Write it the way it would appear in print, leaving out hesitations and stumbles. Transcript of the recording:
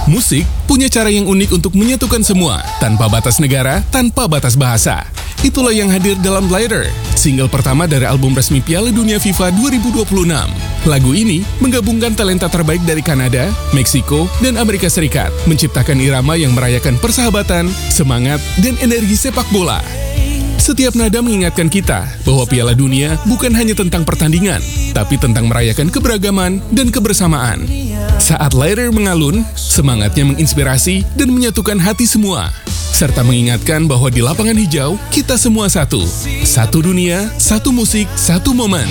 Musik punya cara yang unik untuk menyatukan semua, tanpa batas negara, tanpa batas bahasa. Itulah yang hadir dalam Glider, single pertama dari album resmi Piala Dunia FIFA 2026. Lagu ini menggabungkan talenta terbaik dari Kanada, Meksiko, dan Amerika Serikat, menciptakan irama yang merayakan persahabatan, semangat, dan energi sepak bola. Setiap nada mengingatkan kita bahwa Piala Dunia bukan hanya tentang pertandingan, tapi tentang merayakan keberagaman dan kebersamaan. Saat Glider mengalun, semangatnya menginspirasi dan menyatukan hati semua, serta mengingatkan bahwa di lapangan hijau, kita semua satu. Satu dunia, satu musik, satu momen.